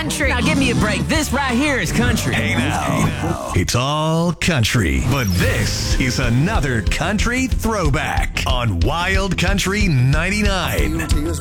country. Now give me a break. This right here is country. Hey now, it's all country. But this is another country throwback on Wild Country 99.